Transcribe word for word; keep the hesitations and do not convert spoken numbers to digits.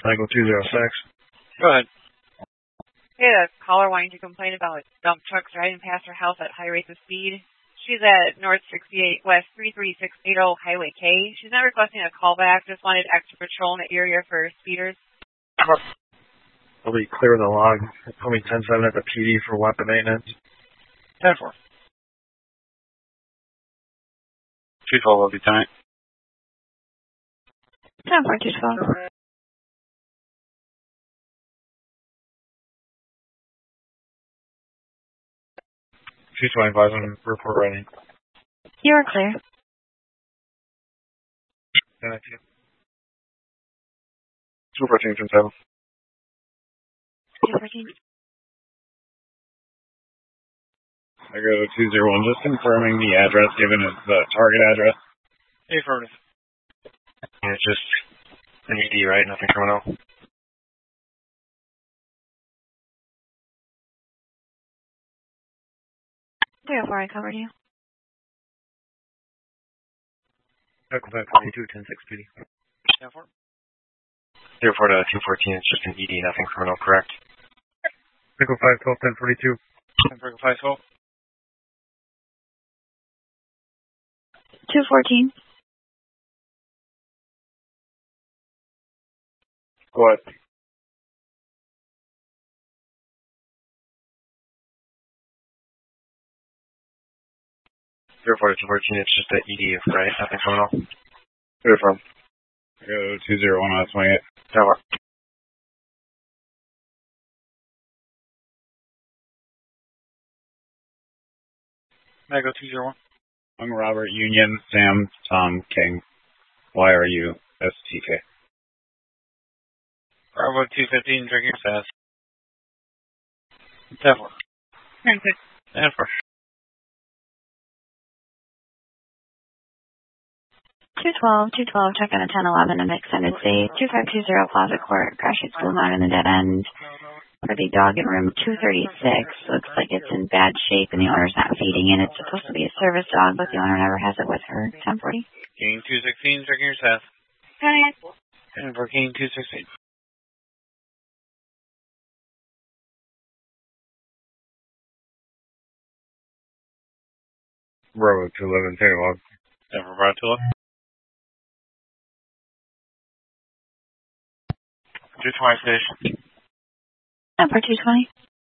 Michael two zero six. Go ahead. We had a caller wanting to complain about dump trucks driving past her house at high rates of speed. She's at North sixty-eight West three three six eight zero Highway K. She's not requesting a callback, just wanted extra patrol in the area for speeders. I'll be clear the log. Call me ten seven at the P D for weapon maintenance. ten four. two twelve, will be tonight. ten four, two twelve. two twenty-five and report ready. You are clear. Thank you. two fourteen, ten seven. two fourteen. I go to two zero one, just confirming the address given as the target address. Affirmative. And it's just an E D, right? Nothing criminal. three oh four, I covered you. Echo five twenty-two, ten six P D. ten four. zero four to two fourteen, it's just an E D, nothing criminal, correct? Echo five twelve, ten forty-two. ten four, five twelve. two fourteen. Go ahead. zero four to two fourteen, it's just an E D, right? Nothing criminal. Where from? I go to two zero one, I'll swing it. Tower. Echo two zero one. I'm Robert Union, Sam, Tom, King. Y R U S T K. Bravo two fifteen, drinking fast. ten four. ten four. two twelve, two twelve, check in a ten eleven and extended stay. two five two zero Plaza Court, crash at school nine in the dead end. For the dog in room two thirty-six, looks like it's in bad shape and the owner's not feeding in. It's supposed to be a service dog, but the owner never has it with her. ten forty. King two sixteen, drinking fast. ten four, King two sixteen. Bravo two eleven, ten log. ten four, Bravo two eleven. two twenty station. Number two twenty.